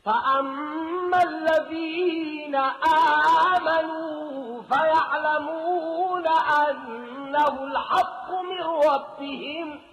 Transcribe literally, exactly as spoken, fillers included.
فأما الذين آمنوا فيعلمون أنه الحق من ربهم